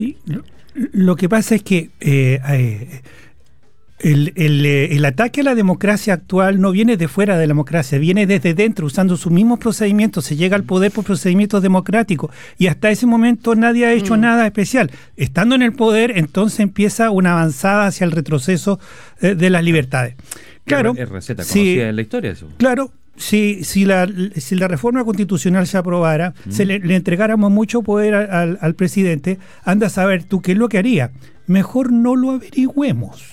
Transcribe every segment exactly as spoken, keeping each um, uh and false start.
Y lo, lo que pasa es que eh, eh, el, el, el ataque a la democracia actual no viene de fuera de la democracia, viene desde dentro, usando sus mismos procedimientos. Se llega al poder por procedimientos democráticos y hasta ese momento nadie ha hecho mm. nada especial. Estando en el poder, entonces empieza una avanzada hacia el retroceso eh, de las libertades. Claro, es receta conocida sí, en la historia eso. Claro. Si, si, la, si la reforma constitucional se aprobara, mm. se le, le entregáramos mucho poder al, al presidente, anda a saber tú qué es lo que haría. Mejor no lo averigüemos.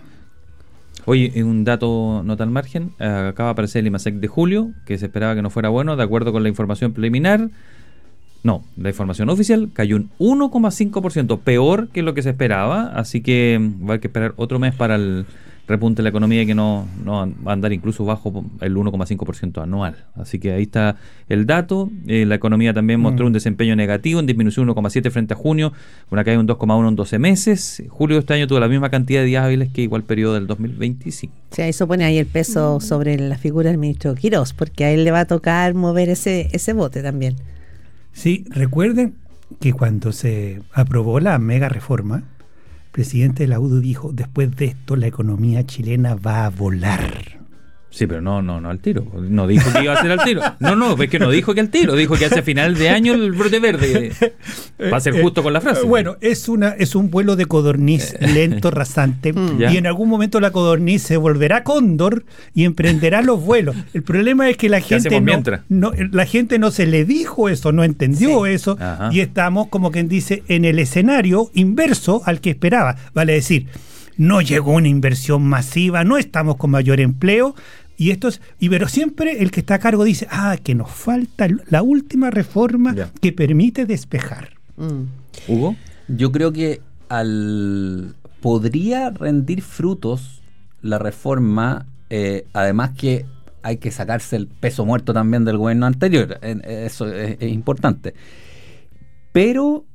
Oye, un dato nota al margen, uh, acaba de aparecer el IMASEC de julio, que se esperaba que no fuera bueno, de acuerdo con la información preliminar. No, la información oficial cayó un uno coma cinco por ciento, peor que lo que se esperaba, así que va a haber que esperar otro mes para el repunte de la economía y que no, no va a andar incluso bajo el uno coma cinco por ciento anual. Así que ahí está el dato. Eh, la economía también mostró mm. un desempeño negativo, en disminución uno coma siete frente a junio, una caída de un dos coma uno en doce meses. Julio de este año tuvo la misma cantidad de días hábiles que igual periodo del dos mil veinticinco. Sí, eso pone ahí el peso sobre la figura del ministro Quirós, porque a él le va a tocar mover ese, ese bote también. Sí, recuerden que cuando se aprobó la mega reforma, el presidente de la U D U dijo, después de esto la economía chilena va a volar. Sí, pero no, no, no al tiro. No dijo que iba a ser al tiro. No, no, es que no dijo que al tiro. Dijo que hacia final de año el brote verde. Va a ser justo con la frase. Bueno, es una es un vuelo de codorniz lento, rasante. ¿Ya? Y en algún momento la codorniz se volverá cóndor y emprenderá los vuelos. El problema es que la gente no, no, la gente no se le dijo eso, no entendió sí. eso. Ajá. Y estamos, como quien dice, en el escenario inverso al que esperaba. Vale decir, no llegó una inversión masiva, no estamos con mayor empleo. Y esto es, y pero siempre el que está a cargo dice, ah, que nos falta la última reforma yeah. que permite despejar. Mm. ¿Hugo? Yo creo que al podría rendir frutos la reforma, eh, además que hay que sacarse el peso muerto también del gobierno anterior, eso es, es importante. Pero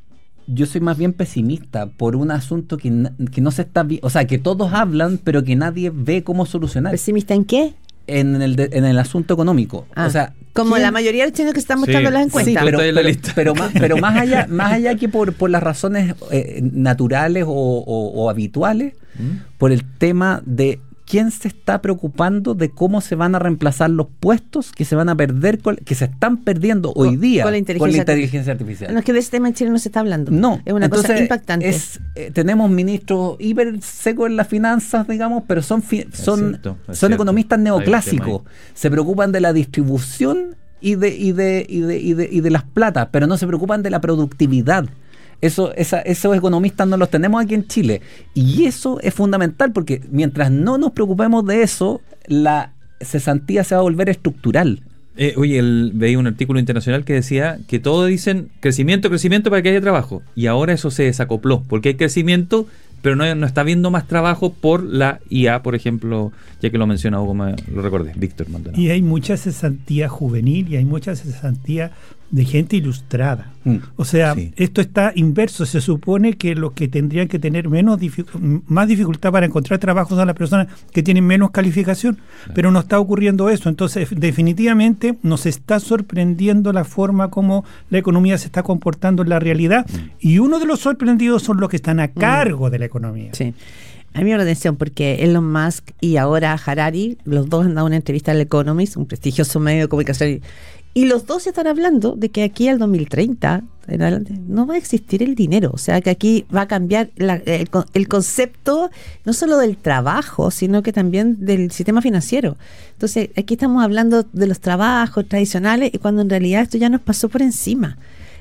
yo soy más bien pesimista por un asunto que, que no se está vi- o sea, que todos hablan, pero que nadie ve cómo solucionar. ¿Pesimista en qué? En el, de, en el asunto económico. Ah, o sea, como ¿quién? la mayoría de los chinos que están mostrando sí, las encuestas. Sí, pero, pero, pero, pero, más, pero más allá, más allá que por, por las razones eh, naturales o, o, o habituales, ¿Mm? por el tema de quién se está preocupando de cómo se van a reemplazar los puestos que se van a perder, con, que se están perdiendo con, hoy día con la inteligencia, con la inteligencia artificial. No, es que de ese tema en Chile no se está hablando. No, es una entonces, cosa impactante. Es, eh, tenemos ministros hiper secos en las finanzas, digamos, pero son fi- son, cierto, son cierto. economistas neoclásicos. Se preocupan de la distribución y de, y de, y de, y de, y de las platas, pero no se preocupan de la productividad. Eso, esa, esos economistas no los tenemos aquí en Chile. Y eso es fundamental porque mientras no nos preocupemos de eso, la cesantía se va a volver estructural. Eh, oye, el, veía un artículo internacional que decía que todos dicen crecimiento, crecimiento para que haya trabajo. Y ahora eso se desacopló, porque hay crecimiento, pero no, no está habiendo más trabajo por la I A, por ejemplo, ya que lo menciona Hugo, me lo recordé, Víctor Maldonado. Y hay mucha cesantía juvenil y hay mucha cesantía de gente ilustrada. Mm. O sea, sí. esto está inverso. Se supone que los que tendrían que tener menos dific- más dificultad para encontrar trabajo son las personas que tienen menos calificación, claro. pero no está ocurriendo eso. Entonces, definitivamente nos está sorprendiendo la forma como la economía se está comportando en la realidad, mm. y uno de los sorprendidos son los que están a cargo mm. de la economía. Sí. A mí me llama la atención porque Elon Musk y ahora Harari, los dos han dado una entrevista al Economist, un prestigioso medio de comunicación, y los dos están hablando de que aquí al dos mil treinta en adelante no va a existir el dinero. O sea, que aquí va a cambiar la, el, el concepto no solo del trabajo, sino que también del sistema financiero. Entonces, aquí estamos hablando de los trabajos tradicionales y cuando en realidad esto ya nos pasó por encima.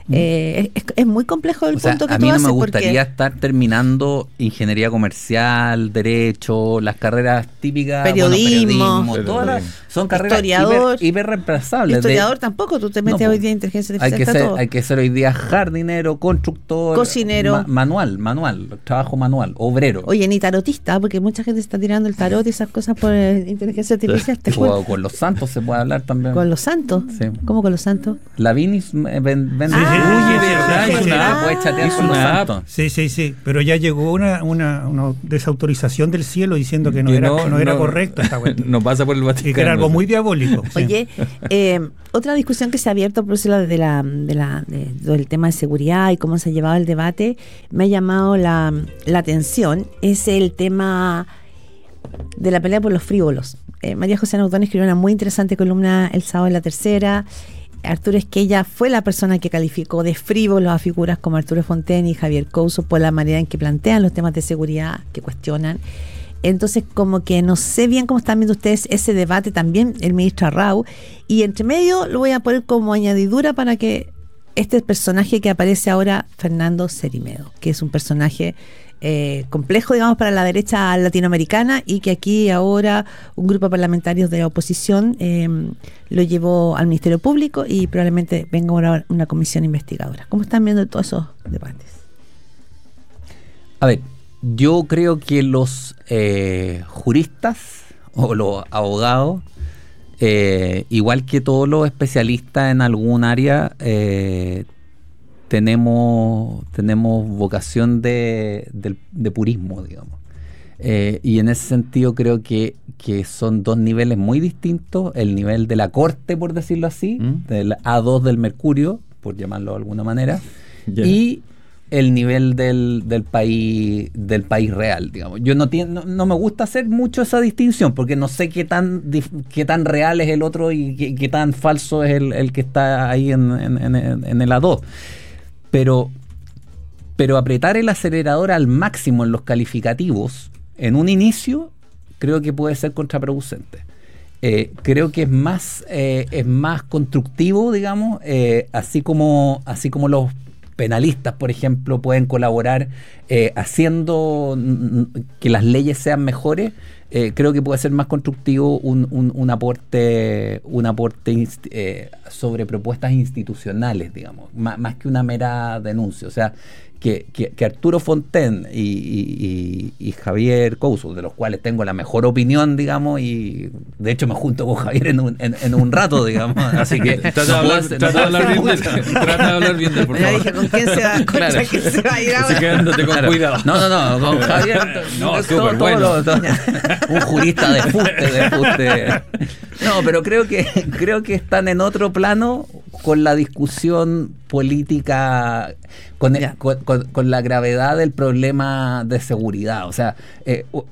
Eh, es, es muy complejo el o punto sea, que a tú mí no haces. me gustaría porque... estar terminando ingeniería comercial, derecho, las carreras típicas, periodismo, bueno, periodismo todas las, son carreras historiador, hiper, hiper reemplazables. Historiador de, tampoco, tú te metes no, hoy día en inteligencia artificial. Hay que, ser, hay que ser hoy día jardinero, constructor, cocinero, ma, manual, manual, trabajo manual, obrero. Oye, ni tarotista, porque mucha gente está tirando el tarot y esas cosas por eh, inteligencia artificial. ¿Te o con los santos se puede hablar también. ¿Con los santos? Sí. ¿Cómo con los santos? La Vinis vende. Ah, Uy, verdad, es una app, puedes chatear es con los una santos. app. Sí, sí, sí, pero ya llegó una, una, una desautorización del cielo diciendo que no, Que era, no, no era no, correcto esta cuestión. No pasa por el Vaticano. Y que era algo muy diabólico. Sí. Oye, eh, otra discusión que se ha abierto por eso de la, de la, de, del tema de seguridad y cómo se ha llevado el debate, me ha llamado la, la atención, es el tema de la pelea por los frívolos. Eh, María José Nautón escribió una muy interesante columna el sábado en La Tercera. Arturo Esquella fue la persona que calificó de frívolos a figuras como Arturo Fontaine y Javier Couso por la manera en que plantean los temas de seguridad, que cuestionan. Entonces, como que no sé bien cómo están viendo ustedes ese debate también, el ministro Arrau. Y entre medio lo voy a poner como añadidura para que este personaje que aparece ahora, Fernando Cerimedo, que es un personaje eh, complejo, digamos, para la derecha latinoamericana y que aquí ahora un grupo de parlamentarios de la oposición eh, lo llevó al Ministerio Público y probablemente venga ahora una comisión investigadora. ¿Cómo están viendo todos esos debates? A ver, yo creo que los eh, juristas o los abogados, eh, igual que todos los especialistas en algún área, eh, tenemos, tenemos vocación de, de, de purismo, digamos. Eh, y en ese sentido creo que, que son dos niveles muy distintos. El nivel de la corte, por decirlo así, ¿Mm? del A dos del Mercurio, por llamarlo de alguna manera, yeah. y el nivel del, del país del país real, digamos. Yo no, no, no me gusta hacer mucho esa distinción, porque no sé qué tan qué tan real es el otro y qué, qué tan falso es el, el que está ahí en, en, en, en el A dos. Pero, pero apretar el acelerador al máximo en los calificativos en un inicio creo que puede ser contraproducente. Eh, creo que es más eh, es más constructivo, digamos, eh, así como así como los penalistas, por ejemplo, pueden colaborar eh, haciendo que las leyes sean mejores. Eh, creo que puede ser más constructivo un, un, un aporte un aporte eh, sobre propuestas institucionales, digamos, más, más que una mera denuncia. O sea, que, que, que Arturo Fontaine y, y, y, y Javier Couso, de los cuales tengo la mejor opinión, digamos, y de hecho me junto con Javier en un, en, en un rato, digamos, así que trata de hablar, trata de hablar bien de trata de habber bien de, por favor. Dije, ¿con quién se va, claro. ¿Quién se va a ir ahora? Así quedándote con claro. cuidado. No, no, no, con Javier no, todo, súper todo bueno. Lo, todo, un jurista de fuste, de fuste. No, pero creo que creo que están en otro plano con la discusión política, con, el, con, con, con la gravedad del problema de seguridad. O sea, eh, uh, uh,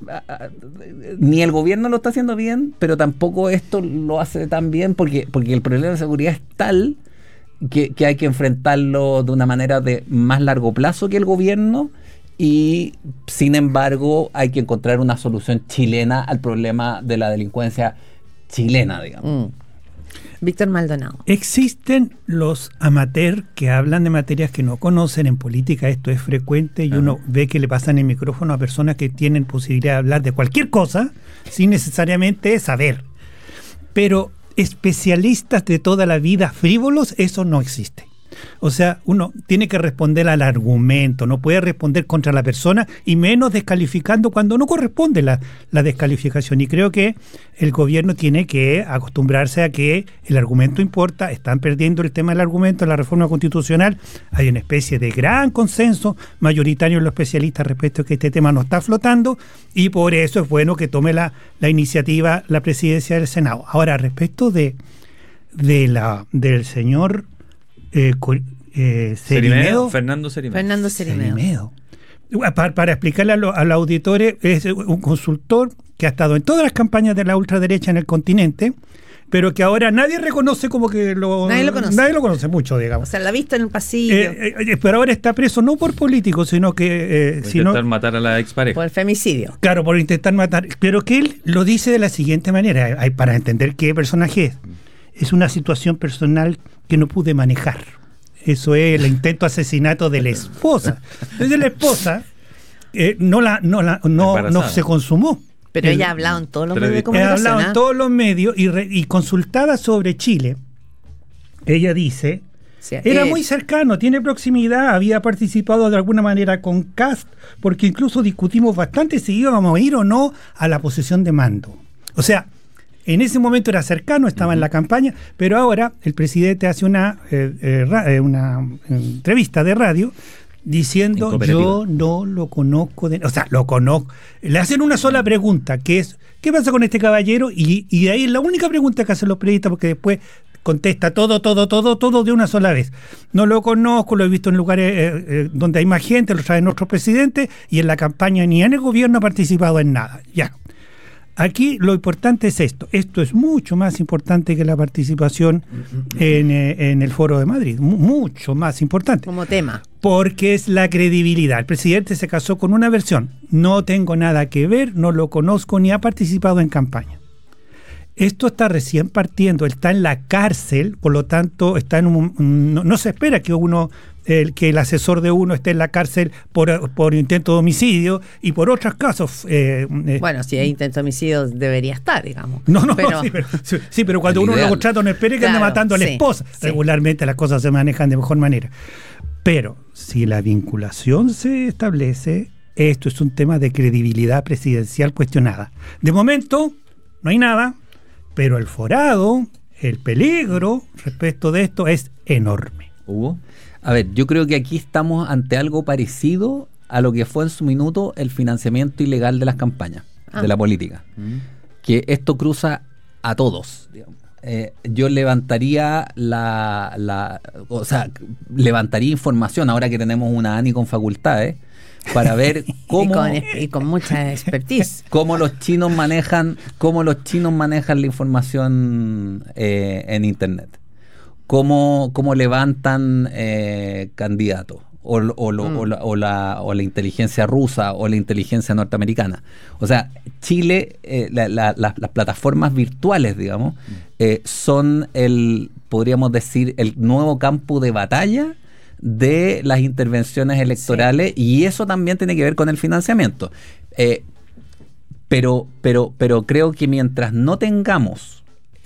ni el gobierno lo está haciendo bien, pero tampoco esto lo hace tan bien porque, porque el problema de seguridad es tal que, que hay que enfrentarlo de una manera de más largo plazo que el gobierno. Y sin embargo hay que encontrar una solución chilena al problema de la delincuencia chilena, digamos. Mm. Víctor Maldonado. Existen los amateurs que hablan de materias que no conocen. En política esto es frecuente y uh-huh. uno ve que le pasan el micrófono a personas que tienen posibilidad de hablar de cualquier cosa sin necesariamente saber. Pero especialistas de toda la vida frívolos, eso no existe. O sea, uno tiene que responder al argumento, no puede responder contra la persona y menos descalificando cuando no corresponde la, la descalificación. Y creo que el gobierno tiene que acostumbrarse a que el argumento importa. Están perdiendo el tema del argumento en la reforma constitucional. Hay una especie de gran consenso mayoritario en los especialistas respecto a que este tema no está flotando y por eso es bueno que tome la, la iniciativa la presidencia del Senado. Ahora, respecto de, de la del señor Eh, eh, Cerimedo, Fernando Cerimedo. Fernando Cerimedo. Cerimedo. Para, para explicarle a, lo, a los auditores, es un consultor que ha estado en todas las campañas de la ultraderecha en el continente, pero que ahora nadie reconoce como que lo... Nadie lo conoce. Nadie lo conoce mucho, digamos. O sea, la ha visto en el pasillo. Eh, eh, pero ahora está preso no por político, sino que... Eh, por sino, intentar matar a la expareja. Por femicidio. Claro, por intentar matar. Pero que él lo dice de la siguiente manera, hay, para entender qué personaje es. Es una situación personal que no pude manejar. Eso es el intento de asesinato de la esposa. Entonces la esposa eh, no la no la no, no se consumó. Pero el, ella ha hablado en todos los medios de comunicación. Ha hablado en todos los medios y, re, y consultada sobre Chile. Ella dice, sí, era eh, muy cercano, tiene proximidad, había participado de alguna manera con Kast, porque incluso discutimos bastante si íbamos a ir o no a la posesión de mando. O sea, En ese momento era cercano, estaba uh-huh. en la campaña, pero ahora el presidente hace una, eh, eh, una entrevista de radio diciendo yo no lo conozco, de, o sea, lo conozco. Le hacen una sola pregunta, que es, ¿qué pasa con este caballero? Y, y de ahí es la única pregunta que hacen los periodistas, porque después contesta todo, todo, todo, todo de una sola vez. No lo conozco, lo he visto en lugares eh, eh, donde hay más gente, lo trae nuestro presidente, y en la campaña ni en el gobierno ha participado en nada. Ya. Aquí lo importante es esto. Esto es mucho más importante que la participación en, eh, en el Foro de Madrid. M- mucho más importante. Como tema. Porque es la credibilidad. El presidente se casó con una versión. No tengo nada que ver, no lo conozco ni ha participado en campaña. Esto está recién partiendo, él está en la cárcel, por lo tanto está en un, no, no se espera que uno, el, que el asesor de uno esté en la cárcel por, por intento de homicidio y por otros casos. Eh, eh, bueno, si hay intento de homicidio debería estar, digamos. No, no, pero, sí, pero, sí, sí, pero cuando uno lo contrata no espere que claro, ande matando a la sí, esposa. Sí. Regularmente las cosas se manejan de mejor manera. Pero si la vinculación se establece, esto es un tema de credibilidad presidencial cuestionada. De momento no hay nada. Pero el forado, el peligro respecto de esto es enorme. Hugo, a ver, yo creo que aquí estamos ante algo parecido a lo que fue en su minuto el financiamiento ilegal de las campañas, ah. de la política. Mm. Que esto cruza a todos, digamos. Eh, yo levantaría la, la, o sea, levantaría información ahora que tenemos una ANI con facultades, para ver cómo y con, y con mucha expertise cómo los chinos manejan cómo los chinos manejan la información eh, en internet, cómo, cómo levantan eh, candidatos o, o, lo, mm. o, la, o, la, o la inteligencia rusa o la inteligencia norteamericana. O sea, Chile, eh, la, la, la, las plataformas virtuales, digamos, eh, son el, podríamos decir, el nuevo campo de batalla de las intervenciones electorales, sí. Y eso también tiene que ver con el financiamiento. Eh, pero, pero, pero creo que mientras no tengamos,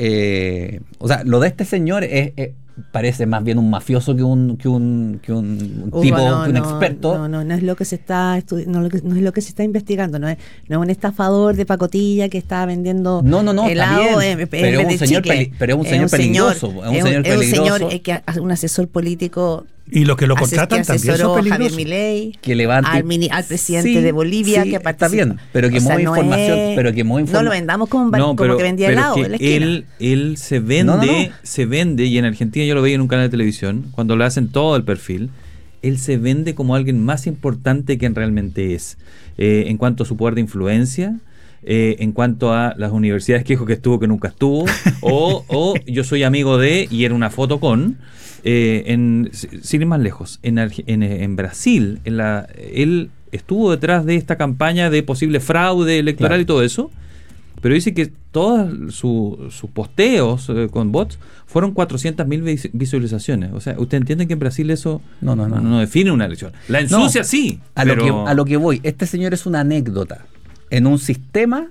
eh, o sea, lo de este señor es, es parece más bien un mafioso que un que un, que un Hugo, tipo, no, que un no, experto. No, no, no es lo que se está estudi- no, lo que, no es lo que se está investigando, no es, no es un estafador de pacotilla que está vendiendo no, no, no, helado en, en, pero, en un señor peli- pero es un señor peligroso, es un señor, es un, es un señor señor que es un asesor político. Y los que lo contratan que también son peligrosos. Javier Milei, que levante al, mini, al presidente sí, de Bolivia, sí, que está bien, pero que mueve no información, es, pero que mueve informa- no lo vendamos como, un bar, no, pero, como que vendía pero helado que en la esquina. Él, él se vende, no, no, no. se vende, y en Argentina yo lo veía en un canal de televisión, cuando le hacen todo el perfil, él se vende como alguien más importante que realmente es, eh, en cuanto a su poder de influencia. Eh, en cuanto a las universidades que dijo que estuvo, que nunca estuvo, o, o yo soy amigo de, y era una foto con, eh, en, sin ir más lejos, en, en, en Brasil, en la, él estuvo detrás de esta campaña de posible fraude electoral, claro. Y todo eso, pero dice que todos sus su posteos eh, con bots fueron cuatrocientas mil vis- visualizaciones. O sea, ¿usted entiende que en Brasil eso no, no, no, no, no define una elección? La ensucia no, sí. A, pero... lo que, a lo que voy, este señor es una anécdota en un sistema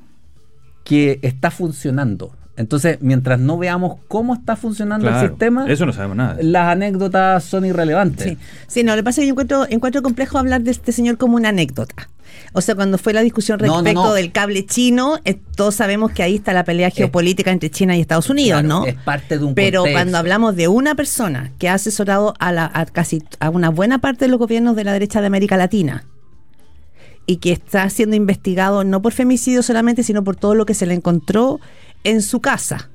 que está funcionando. Entonces, mientras no veamos cómo está funcionando claro, el sistema, eso no sabemos nada. Las anécdotas son irrelevantes. Sí, sí, no, lo que pasa es que yo encuentro, encuentro complejo hablar de este señor como una anécdota. O sea, cuando fue la discusión respecto no, no, no. del cable chino, eh, todos sabemos que ahí está la pelea geopolítica es, entre China y Estados Unidos, claro, ¿no? Es parte de un Pero contexto. Cuando hablamos de una persona que ha asesorado a, la, a casi a una buena parte de los gobiernos de la derecha de América Latina, y que está siendo investigado no por femicidio solamente, sino por todo lo que se le encontró en su casa.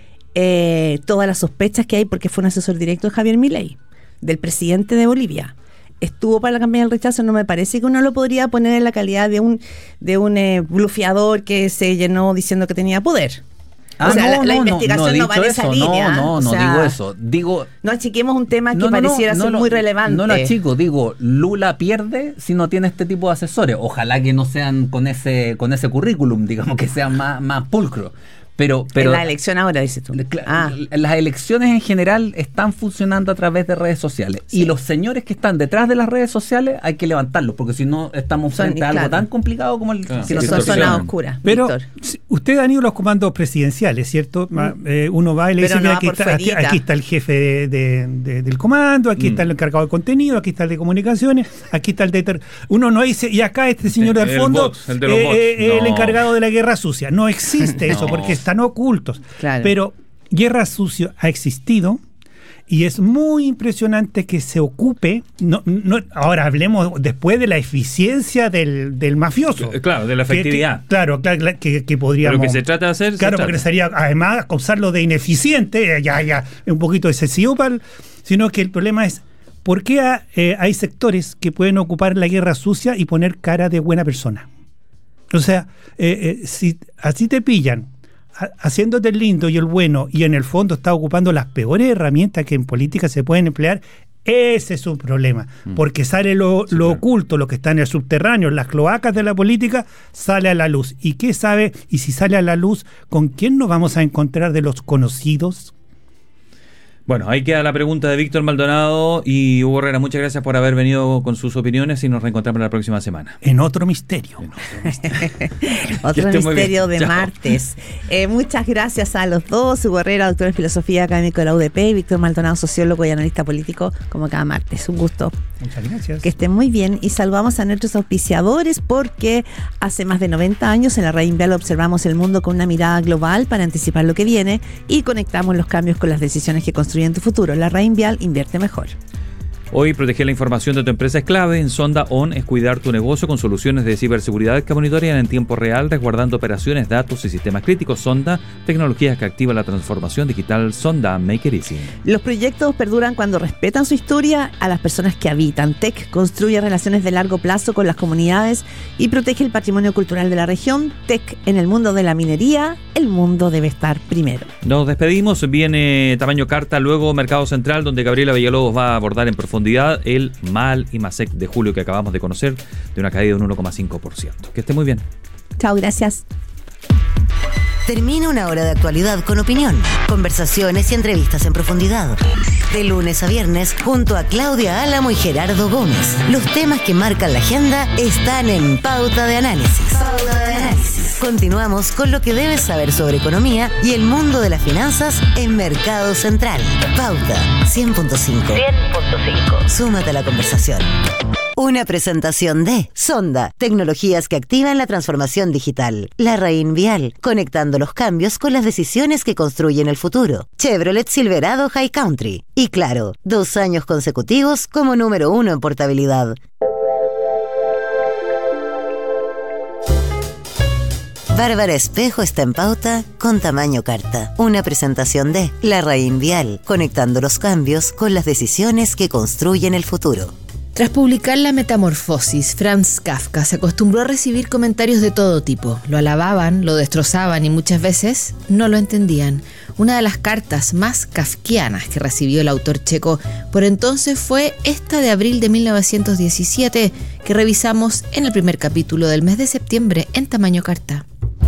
Eh, todas las sospechas que hay, porque fue un asesor directo de Javier Milei, del presidente de Bolivia. Estuvo para la campaña del rechazo, no me parece que uno lo podría poner en la calidad de un, de un eh, blufeador que se llenó diciendo que tenía poder. Ah, o sea, no, la, la no, investigación no, no, no va en esa eso, línea. No, no, no o sea, digo eso. Digo, no achiquemos un tema que no, no, pareciera no, ser no, muy relevante. No lo achico, digo, Lula pierde si no tiene este tipo de asesores. Ojalá que no sean con ese con ese currículum, digamos, que sean más, más pulcro. Pero, pero, en la elección ahora, dices tú. Ah. Las elecciones en general están funcionando a través de redes sociales. Sí. Y los señores que están detrás de las redes sociales hay que levantarlos, porque si no estamos son, frente a claro. algo tan complicado como el... Claro. Si no son zonas oscuras. Pero Víctor. Usted han ido a los comandos presidenciales, ¿cierto? Mm. Eh, uno va y le pero dice, no mira, aquí, está, aquí, aquí está el jefe de, de, de, del comando, aquí mm. está el encargado de contenido, aquí está el de comunicaciones, aquí está el de... Ter- uno no dice, y acá este señor del fondo, bots, el, de eh, bots. Eh, no. el encargado de la guerra sucia. No existe no. eso, porque está están ocultos. Claro. Pero guerra sucia ha existido. Y es muy impresionante que se ocupe, no, no, ahora hablemos después de la eficiencia del, del mafioso. Claro, de la efectividad. Que, que, claro, claro que, que podríamos... Pero que se trata de hacer... Claro, se porque trata. sería, además, acusarlo de ineficiente, ya, ya, un poquito excesivo, para el, sino que el problema es, ¿por qué ha, eh, hay sectores que pueden ocupar la guerra sucia y poner cara de buena persona? O sea, eh, eh, si así te pillan, haciéndote el lindo y el bueno, y en el fondo está ocupando las peores herramientas que en política se pueden emplear, ese es un problema, mm. porque sale lo, sí, lo claro. oculto, lo que está en el subterráneo, en las cloacas de la política, sale a la luz. ¿Y qué sabe? Y si sale a la luz, ¿con quién nos vamos a encontrar de los conocidos? Bueno, ahí queda la pregunta de Víctor Maldonado y Hugo Herrera. Muchas gracias por haber venido con sus opiniones y nos reencontramos la próxima semana. En otro misterio. En otro misterio, otro misterio de Chao. martes. Eh, muchas gracias a los dos. Hugo Herrera, doctor en filosofía, académico de la U D P, y Víctor Maldonado, sociólogo y analista político, como cada martes. Un gusto. Muchas gracias. Que estén muy bien, y saludamos a nuestros auspiciadores porque hace más de noventa años en la Reinvial observamos el mundo con una mirada global para anticipar lo que viene y conectamos los cambios con las decisiones que construyen en tu futuro. La Reinvial invierte mejor. Hoy proteger la información de tu empresa es clave. En Sonda On es cuidar tu negocio con soluciones de ciberseguridad que monitorean en tiempo real, resguardando operaciones, datos y sistemas críticos. Sonda, tecnologías que activan la transformación digital. Sonda, make it easy. Los proyectos perduran cuando respetan su historia, a las personas que habitan. T E C construye relaciones de largo plazo con las comunidades y protege el patrimonio cultural de la región. T E C en el mundo de la minería, el mundo debe estar primero. Nos despedimos. Viene Tamaño Carta, luego Mercado Central, donde Gabriela Villalobos va a abordar en profundidad el mal I M A S E C de julio que acabamos de conocer, de una caída de un uno coma cinco por ciento. Que esté muy bien. Chao, gracias. Termina una hora de actualidad con opinión, conversaciones y entrevistas en profundidad. De lunes a viernes, junto a Claudia Álamo y Gerardo Gómez. Los temas que marcan la agenda están en Pauta de Análisis. Pauta de Análisis. Continuamos con lo que debes saber sobre economía y el mundo de las finanzas en Mercado Central. Pauta cien punto cinco. cien punto cinco. Súmate a la conversación. Una presentación de Sonda, tecnologías que activan la transformación digital. La Reinvial, conectando los cambios con las decisiones que construyen el futuro. Chevrolet Silverado High Country. Y claro, dos años consecutivos como número uno en portabilidad. Bárbara Espejo está en Pauta con Tamaño Carta. Una presentación de La Reinvial, conectando los cambios con las decisiones que construyen el futuro. Tras publicar La Metamorfosis, Franz Kafka se acostumbró a recibir comentarios de todo tipo. Lo alababan, lo destrozaban y muchas veces no lo entendían. Una de las cartas más kafkianas que recibió el autor checo por entonces fue esta de abril de mil novecientos diecisiete, que revisamos en el primer capítulo del mes de septiembre en Tamaño Carta.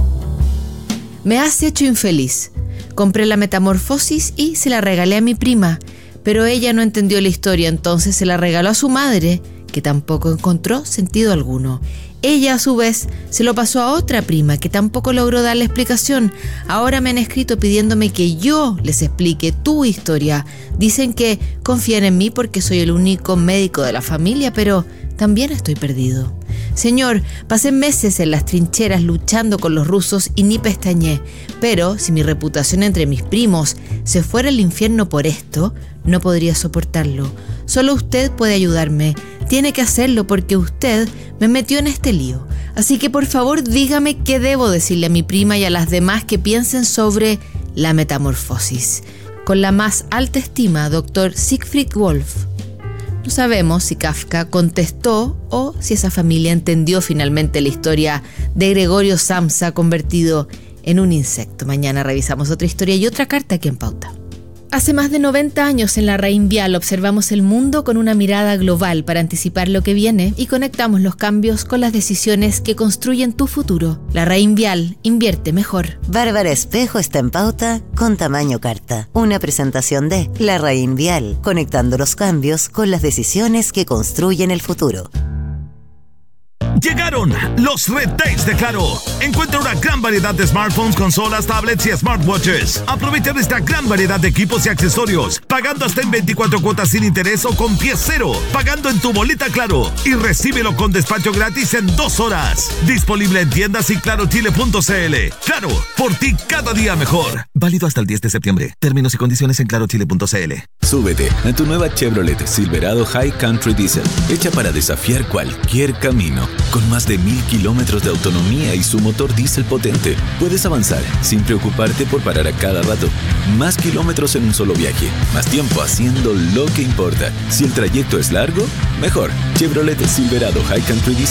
Me has hecho infeliz. Compré La Metamorfosis y se la regalé a mi prima, pero ella no entendió la historia, entonces se la regaló a su madre, que tampoco encontró sentido alguno. Ella, a su vez, se lo pasó a otra prima, que tampoco logró darle explicación. Ahora me han escrito pidiéndome que yo les explique tu historia. Dicen que confían en mí porque soy el único médico de la familia, pero también estoy perdido. Señor, pasé meses en las trincheras luchando con los rusos y ni pestañé. Pero si mi reputación entre mis primos se fuera al infierno por esto, no podría soportarlo. Solo usted puede ayudarme. Tiene que hacerlo porque usted me metió en este lío. Así que por favor dígame qué debo decirle a mi prima y a las demás que piensen sobre La Metamorfosis. Con la más alta estima, doctor Siegfried Wolf. No sabemos si Kafka contestó o si esa familia entendió finalmente la historia de Gregorio Samsa convertido en un insecto. Mañana revisamos otra historia y otra carta aquí en Pauta. Hace más de noventa años en la Reinvial observamos el mundo con una mirada global para anticipar lo que viene y conectamos los cambios con las decisiones que construyen tu futuro. La Reinvial, invierte mejor. Bárbara Espejo está en Pauta con Tamaño Carta. Una presentación de La Reinvial, conectando los cambios con las decisiones que construyen el futuro. Llegaron los Red Days de Claro. Encuentra una gran variedad de smartphones, consolas, tablets y smartwatches. Aprovecha esta gran variedad de equipos y accesorios, pagando hasta en veinticuatro cuotas sin interés o con pie cero, pagando en tu boleta Claro y recíbelo con despacho gratis en dos horas. Disponible en tiendas y claro chile punto c l. Claro, por ti cada día mejor. Válido hasta el diez de septiembre. Términos y condiciones en claro chile punto c l. Súbete a tu nueva Chevrolet Silverado High Country Diesel, hecha para desafiar cualquier camino. Con más de mil kilómetros de autonomía y su motor diésel potente, puedes avanzar sin preocuparte por parar a cada rato. Más kilómetros en un solo viaje, más tiempo haciendo lo que importa. Si el trayecto es largo, mejor. Chevrolet Silverado High Country Diesel